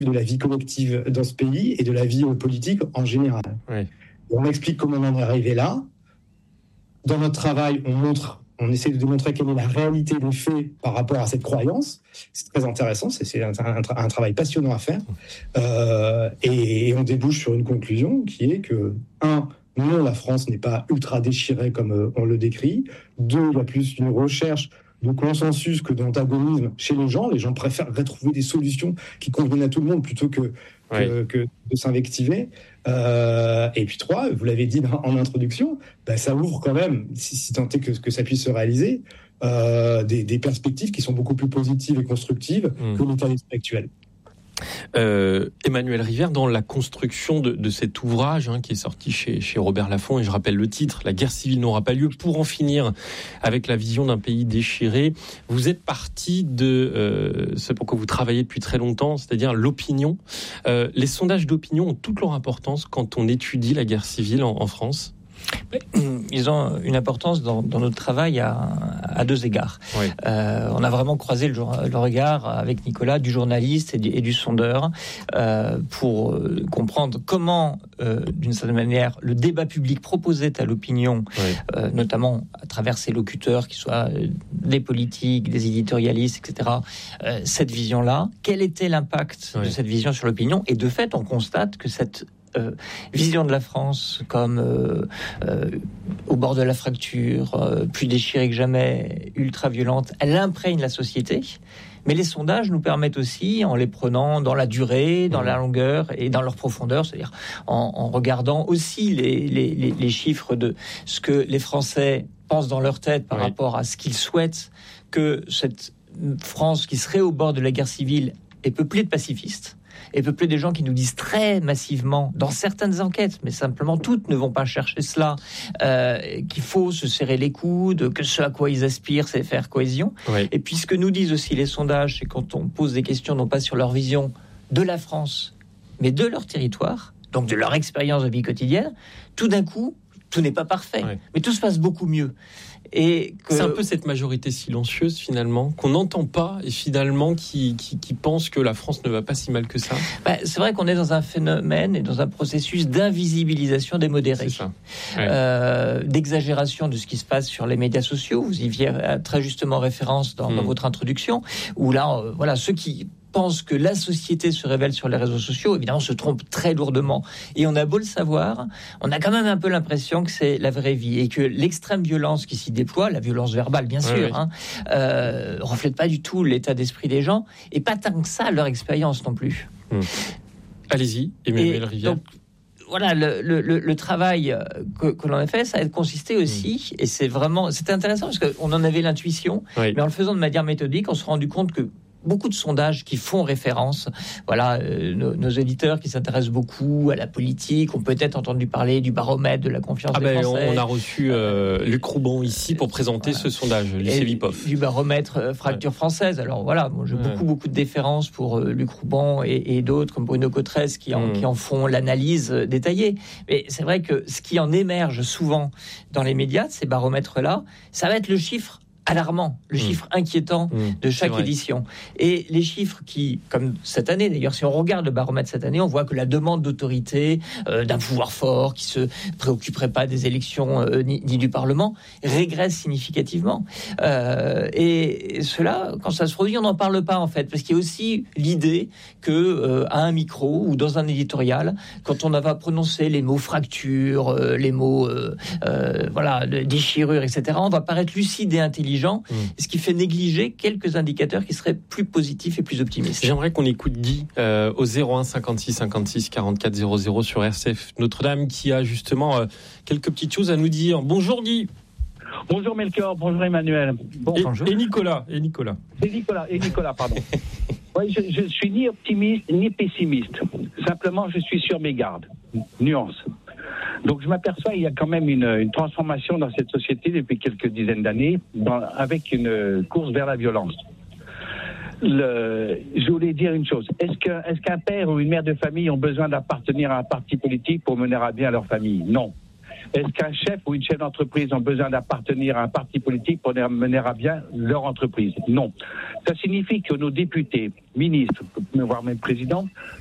de la vie collective dans ce pays et de la vie politique en général. Oui. On explique comment on en est arrivé là. Dans notre travail, on essaie de démontrer quelle est la réalité des faits par rapport à cette croyance. C'est très intéressant, c'est un travail passionnant à faire. Et on débouche sur une conclusion qui est que, non, la France n'est pas ultra déchirée comme on le décrit. 2, il y a plus une recherche de consensus que d'antagonisme chez les gens. Les gens préfèrent trouver des solutions qui conviennent à tout le monde plutôt que de s'invectiver. Et puis 3, vous l'avez dit en introduction, ça ouvre quand même, si tant est que ça puisse se réaliser, des perspectives qui sont beaucoup plus positives et constructives que l'état d'esprit actuel. Emmanuel Rivière, dans la construction de cet ouvrage qui est sorti chez Robert Laffont, et je rappelle le titre, La guerre civile n'aura pas lieu, pour en finir avec la vision d'un pays déchiré, vous êtes parti de ce pour quoi vous travaillez depuis très longtemps, c'est-à-dire l'opinion. Les sondages d'opinion ont toute leur importance quand on étudie la guerre civile en France. Ils ont une importance dans notre travail à 2 égards. Oui. On a vraiment croisé le regard avec Nicolas du journaliste et du sondeur pour comprendre comment, d'une certaine manière, le débat public proposait à l'opinion, notamment à travers ses locuteurs, qui soient des politiques, des éditorialistes, etc., cette vision-là. Quel était l'impact de cette vision sur l'opinion ? Et de fait, on constate que cette vision de la France comme au bord de la fracture, plus déchirée que jamais, ultra violente, elle imprègne la société. Mais les sondages nous permettent aussi, en les prenant dans la durée, dans la longueur et dans leur profondeur, c'est-à-dire en regardant aussi les chiffres de ce que les Français pensent dans leur tête par rapport à ce qu'ils souhaitent, que cette France qui serait au bord de la guerre civile est peuplée de pacifistes. Et peuplé des gens qui nous disent très massivement, dans certaines enquêtes, mais simplement toutes ne vont pas chercher cela, qu'il faut se serrer les coudes, que ce à quoi ils aspirent, c'est faire cohésion. Oui. Et puis ce que nous disent aussi les sondages, c'est quand on pose des questions, non pas sur leur vision de la France, mais de leur territoire, donc de leur expérience de vie quotidienne, tout d'un coup, tout n'est pas parfait, mais tout se passe beaucoup mieux. Et c'est un peu cette majorité silencieuse finalement qu'on n'entend pas et finalement qui pense que la France ne va pas si mal que ça. C'est vrai qu'on est dans un phénomène et dans un processus d'invisibilisation des modérés, d'exagération de ce qui se passe sur les médias sociaux. Vous y faisiez très justement référence dans votre introduction, où là, ceux qui pensent que la société se révèle sur les réseaux sociaux, évidemment, se trompent très lourdement. Et on a beau le savoir, on a quand même un peu l'impression que c'est la vraie vie et que l'extrême violence qui s'y déploie, la violence verbale, bien sûr, reflète pas du tout l'état d'esprit des gens et pas tant que ça leur expérience non plus. Allez-y, Emmanuel Rivière. Donc, voilà, le travail que l'on a fait, ça a consisté aussi, et c'est intéressant parce qu'on en avait l'intuition, mais en le faisant de manière méthodique, on s'est rendu compte que beaucoup de sondages qui font référence, nos éditeurs qui s'intéressent beaucoup à la politique ont peut-être entendu parler du baromètre de la confiance des Français. On a reçu Luc Roubon ici pour présenter ce sondage, lycée Vipov. Du baromètre fracture française. Alors voilà, j'ai beaucoup de déférence pour Luc Roubon et d'autres comme Bruno Cotresse qui en font l'analyse détaillée. Mais c'est vrai que ce qui en émerge souvent dans les médias, de ces baromètres-là, ça va être le chiffre alarmant, le chiffre inquiétant de chaque édition. Et les chiffres qui, comme cette année d'ailleurs, si on regarde le baromètre cette année, on voit que la demande d'autorité, d'un pouvoir fort qui se préoccuperait pas des élections ni du Parlement, régresse significativement. Et cela, quand ça se produit, on n'en parle pas en fait, parce qu'il y a aussi l'idée que à un micro ou dans un éditorial, quand on va prononcer les mots fracture, les mots déchirure, etc., on va paraître lucide et intelligent. Ce qui fait négliger quelques indicateurs qui seraient plus positifs et plus optimistes. J'aimerais qu'on écoute Guy au 01 56 56 44 00 sur RCF Notre-Dame qui a justement quelques petites choses à nous dire. Bonjour Guy. Bonjour Melchior, bonjour Emmanuel. Bonjour. Et Nicolas. Et Nicolas, pardon. Oui, je suis ni optimiste ni pessimiste. Simplement, je suis sur mes gardes. Nuance. Donc je m'aperçois qu'il y a quand même une transformation dans cette société depuis quelques dizaines d'années, avec une course vers la violence. Je voulais dire une chose. Est-ce qu'un père ou une mère de famille ont besoin d'appartenir à un parti politique pour mener à bien leur famille ? Non. Est-ce qu'un chef ou une chef d'entreprise ont besoin d'appartenir à un parti politique pour mener à bien leur entreprise? Non. Ça signifie que nos députés, ministres, voire même présidents,